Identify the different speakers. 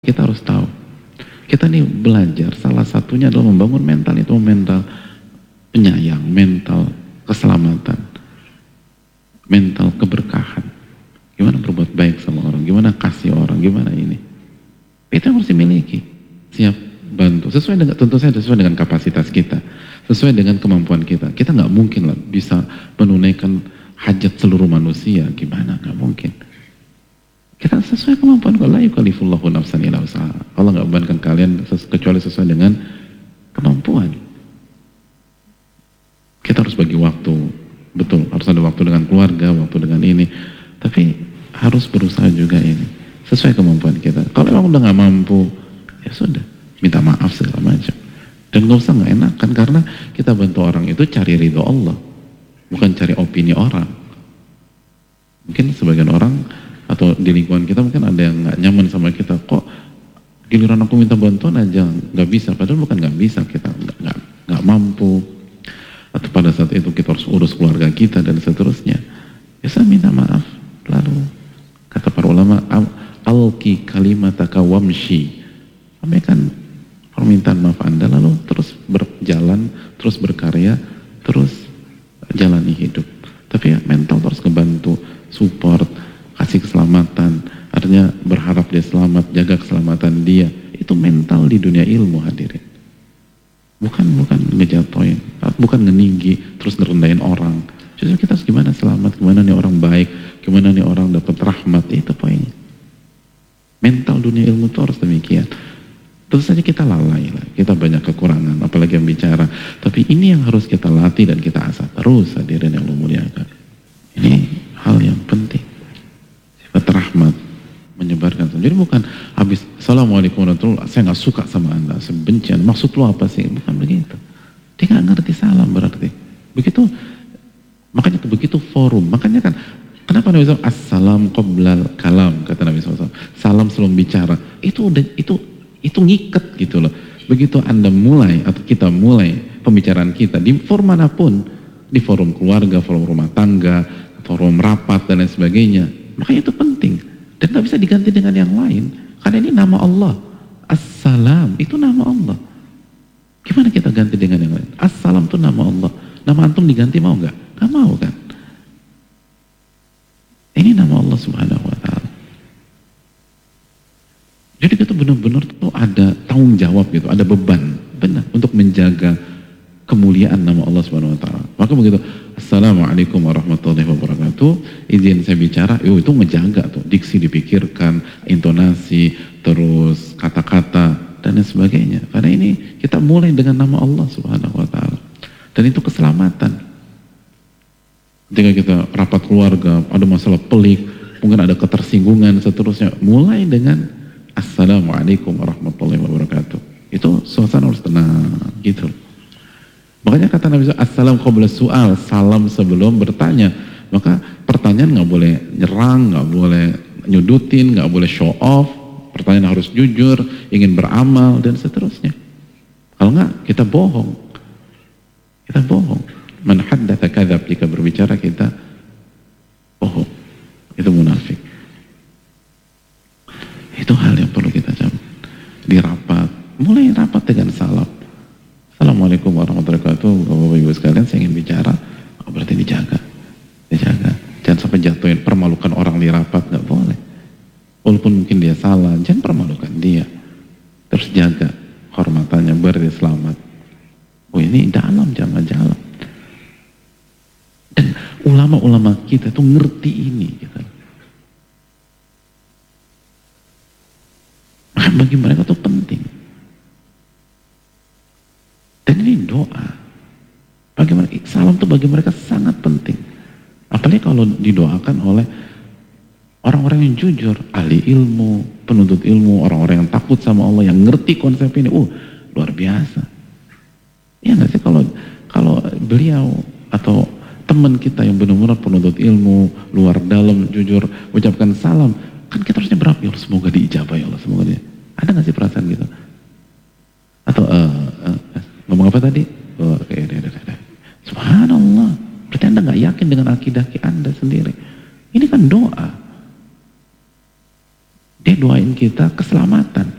Speaker 1: kita harus tahu. Kita nih belajar, salah satunya adalah membangun mental itu, mental penyayang, mental keselamatan, mental keberkahan. Gimana berbuat baik sama orang, gimana kasih orang, gimana ini. Itu yang harus dimiliki. Siap bantu, sesuai dengan, tentu saja sesuai dengan kapasitas kita, sesuai dengan kemampuan kita. Kita nggak mungkin lah bisa menunaikan hajat seluruh manusia, gimana, nggak mungkin. Kita sesuai kemampuan. La yukallifullahu nafsan illa wus'aha. Allah nggak bebankan kalian kecuali sesuai dengan kemampuan. Kita harus bagi waktu, betul, harus ada waktu dengan keluarga, waktu dengan ini, tapi harus berusaha juga ini sesuai kemampuan kita. Kalau emang udah nggak mampu, ya sudah, minta maaf segala macam. Dan nggak usah nggak enakan, karena kita bantu orang itu cari ridho Allah, bukan cari opini orang. Mungkin sebagian orang atau di lingkungan kita mungkin ada yang nggak nyaman sama kita, kok giliran aku minta bantuan aja nggak bisa, padahal bukan nggak bisa, kita nggak mampu, atau pada saat itu kita harus urus keluarga kita dan seterusnya. Ya saya minta maaf, lalu kata para ulama, alki kalimataka wamshi, sampaikan permintaan maaf Anda, lalu terus berjalan, terus berkarya, terus jalani hidup. Tapi ya, mental terus kebantu, support, kasih keselamatan, artinya berharap dia selamat, jaga keselamatan dia. Itu mental di dunia ilmu, hadirin. Bukan ngejatoin, bukan ngeninggi, terus ngerendahin orang. Justru kita harus gimana selamat, gimana nih orang baik, gimana nih orang dapat rahmat, itu poinnya. Mental dunia ilmu itu harus demikian. Tentu saja kita lalai lah, kita banyak kekurangan, apalagi yang bicara. Tapi ini yang harus kita latih dan kita asah terus, hadirin yang Allah muliakan. Ini hal yang penting. Sifat rahmat, menyebarkan. Jadi bukan habis Assalamualaikum warahmatullahi wabarakatuh, saya nggak suka sama Anda, saya benci Anda. Maksud lo apa sih? Bukan begitu. Dia nggak ngerti salam berarti. Begitu, makanya begitu forum. Makanya kan, kenapa Nabi SAW assalam qoblal kalam, kata Nabi SAW. Salam sebelum bicara. Itu udah, itu ngiket gitu loh. Begitu Anda mulai atau kita mulai pembicaraan kita di forum manapun, di forum keluarga, forum rumah tangga, forum rapat dan lain sebagainya, makanya itu penting dan nggak bisa diganti dengan yang lain, karena ini nama Allah. Assalam itu nama Allah. Gimana kita ganti dengan yang lain? Assalam itu nama Allah. Nama antum diganti mau nggak? Nggak mau kan? Ini nama Allah Subhanahu Wa Taala. Jadi kita benar-benar tuh ada tanggung jawab gitu, ada beban, benar, untuk menjaga kemuliaan nama Allah Subhanahu Wa Taala. Maka begitu, Assalamualaikum warahmatullahi wabarakatuh, izin saya bicara, itu ngejaga tuh, diksi dipikirkan, intonasi, terus kata-kata dan lain sebagainya. Karena ini kita mulai dengan nama Allah Subhanahu Wa Taala, dan itu keselamatan. Ketika kita rapat keluarga, ada masalah pelik, mungkin ada ketersinggungan, seterusnya, mulai dengan Assalamualaikum warahmatullahi wabarakatuh. Itu suasana harus tenang, gitu. Makanya kata Nabi SAW, assalam qabla su'al, salam sebelum bertanya. Maka pertanyaan nggak boleh nyerang, nggak boleh nyudutin, nggak boleh show off. Pertanyaan harus jujur, ingin beramal dan seterusnya. Kalau nggak, kita bohong. Kita bohong. Man haddatsa kadzab, jika berbicara kita bohong. Itu munafik. Itu hal yang perlu kita camkan. Di rapat, mulai rapat dengan salam. Assalamualaikum warahmatullahi wabarakatuh, Bapak Ibu sekalian, saya ingin bicara. Oh, berarti dijaga. Jangan sampai jatuhin, permalukan orang di rapat, nggak boleh. Walaupun mungkin dia salah, jangan permalukan dia. Terus jaga hormatannya, beri selamat. Oh ini dalam, jangan jalan. Dan ulama-ulama kita tuh ngerti ini, gitu. Bagi mereka tuh penting. Dan ini doa. Bagaimana salam itu bagi mereka sangat penting. Apalagi kalau didoakan oleh orang-orang yang jujur, ahli ilmu, penuntut ilmu, orang-orang yang takut sama Allah, yang ngerti konsep ini. Luar biasa. Ya nggak sih, kalau beliau atau teman kita yang benar-benar penuntut ilmu, luar dalam, jujur, ucapkan salam, kan kita harusnya berapa? Ya Allah, semoga diijabah ya Allah, semoga dia. Ada nggak sih perasaan gitu? Atau ngomong apa tadi? Subhanallah. Berarti Anda nggak yakin dengan akidah Anda sendiri. Ini kan doa. Dia doain kita keselamatan.